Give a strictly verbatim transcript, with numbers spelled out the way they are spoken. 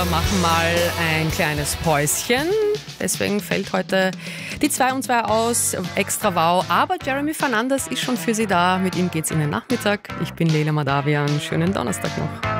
Wir machen mal ein kleines Päuschen. Deswegen fällt heute die zwei und zwei aus. Extra wow. Aber Jeremy Fernandes ist schon für Sie da. Mit ihm geht's in den Nachmittag. Ich bin Leila Madavian. Schönen Donnerstag noch.